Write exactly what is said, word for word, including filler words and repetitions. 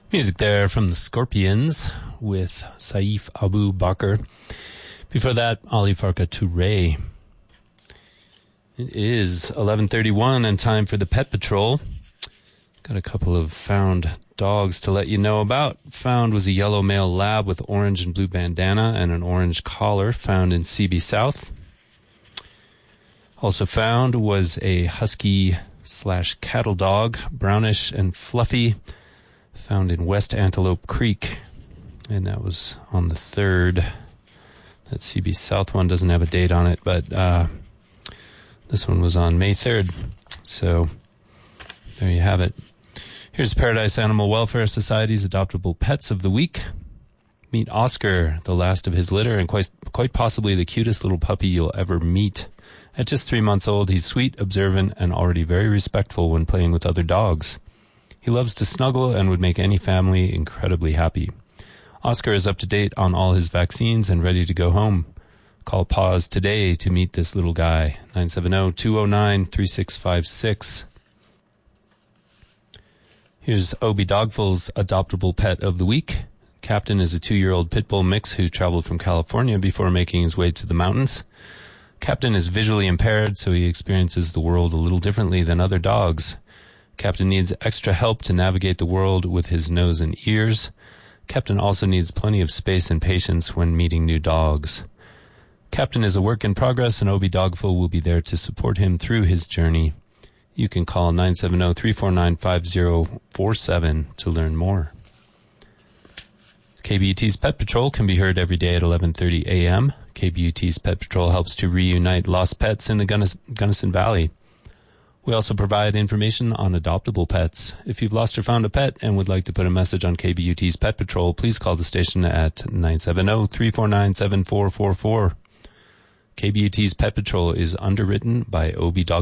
Music there from the Scorpions with Saif Abu Bakr. Before that, Ali Farka Touré. It is eleven thirty-one and time for the Pet Patrol. Got a couple of found dogs to let you know about. Found was a yellow male lab with orange and blue bandana and an orange collar, found in C B South. Also found was a husky slash cattle dog, brownish and fluffy, found in West Antelope Creek, and that was on the third. That C B South one doesn't have a date on it, but uh, this one was on May third. So there you have it. Here's Paradise Animal Welfare Society's Adoptable Pets of the Week. Meet Oscar, the last of his litter, and quite, quite possibly the cutest little puppy you'll ever meet. At just three months old, he's sweet, observant, and already very respectful when playing with other dogs. He loves to snuggle and would make any family incredibly happy. Oscar is up to date on all his vaccines and ready to go home. Call PAWS today to meet this little guy. nine seven zero, two zero nine, three six five six. Here's Obi Dogful's Adoptable Pet of the Week. Captain is a two-year-old pit bull mix who traveled from California before making his way to the mountains. Captain is visually impaired, so he experiences the world a little differently than other dogs. Captain needs extra help to navigate the world with his nose and ears. Captain also needs plenty of space and patience when meeting new dogs. Captain is a work in progress, and Obi Dogful will be there to support him through his journey. You can call nine seven zero, three four nine, five zero four seven to learn more. K B U T's Pet Patrol can be heard every day at eleven thirty a.m. K B U T's Pet Patrol helps to reunite lost pets in the Gunnis- Gunnison Valley. We also provide information on adoptable pets. If you've lost or found a pet and would like to put a message on K B U T's Pet Patrol, please call the station at nine seven zero, three four nine, seven four four four. K B U T's Pet Patrol is underwritten by Obi Dog.